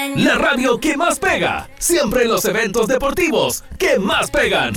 La radio que más pega, siempre en los eventos deportivos que más pegan.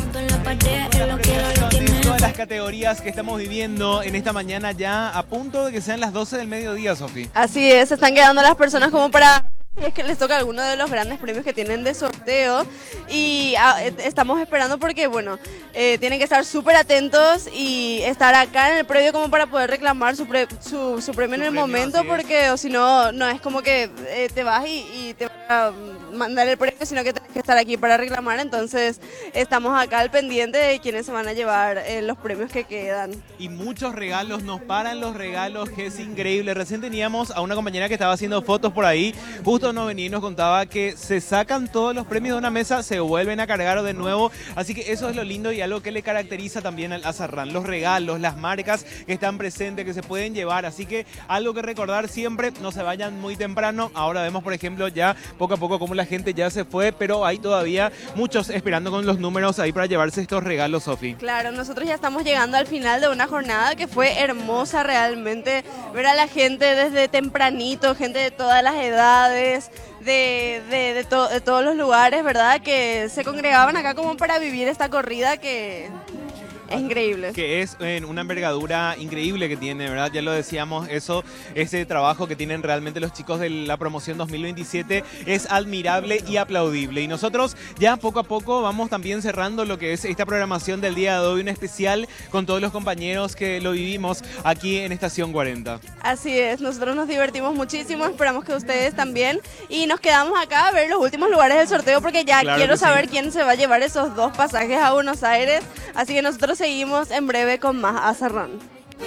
De todas las categorías que estamos viviendo en esta mañana ya a punto de que sean las 12 del mediodía, Sofi. Así es, se están quedando las personas como para... Si es que les toca alguno de los grandes premios que tienen de sorteo y estamos esperando porque, bueno, tienen que estar súper atentos y estar acá en el predio como para poder reclamar su premio en el momento, porque o si no, no es como que te vas y te van a mandar el premio, sino que tienes que estar aquí para reclamar. Entonces estamos acá al pendiente de quiénes se van a llevar los premios que quedan. Y muchos regalos, nos paran los regalos, que es increíble. Recién teníamos a una compañera que estaba haciendo fotos por ahí, justo nos venía y nos contaba que se sacan todos los premios de una mesa, se vuelven a cargar de nuevo, así que eso es lo lindo y algo que le caracteriza también al Azarrán, los regalos, las marcas que están presentes, que se pueden llevar, así que algo que recordar siempre, no se vayan muy temprano. Ahora vemos, por ejemplo, ya poco a poco cómo la gente ya se fue, pero hay todavía muchos esperando con los números ahí para llevarse estos regalos, Sofi. Claro, nosotros ya estamos llegando al final de una jornada que fue hermosa realmente, ver a la gente desde tempranito, gente de todas las edades, de todos los lugares, ¿verdad? Que se congregaban acá como para vivir esta corrida que es increíble. Que es una envergadura increíble que tiene, ¿verdad? Ya lo decíamos, ese trabajo que tienen realmente los chicos de la promoción 2027 es admirable y aplaudible. Y nosotros ya poco a poco vamos también cerrando lo que es esta programación del día de hoy, un especial con todos los compañeros que lo vivimos aquí en Estación 40. Así es, nosotros nos divertimos muchísimo, esperamos que ustedes también. Y nos quedamos acá a ver los últimos lugares del sorteo porque ya Claro quiero que saber sí. quién se va a llevar esos 2 pasajes a Buenos Aires. Así que nosotros seguimos en breve con más Azarrán.